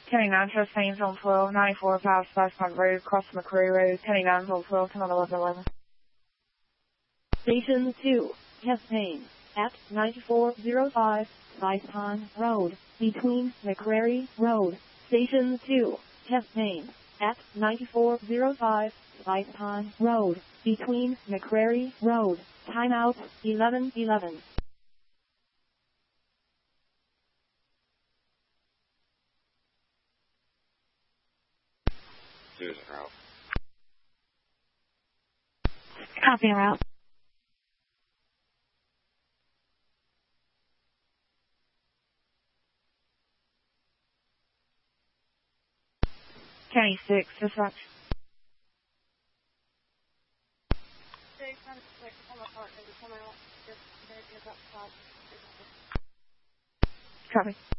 Kenny Manchester, Saints on 12, 94 past Flashpoint Road, cross McCreary Road, Kenny Manchester on 12, come on 1111. Station 2, Chastain, at 9405 Spice Pond Road, between McCreary Road. Station 2, Chastain, at 9405 Spice Pond Road, between McCreary Road. Timeout 11:11. Susan route. Copy route. Kenny 6, dispatch. Copy.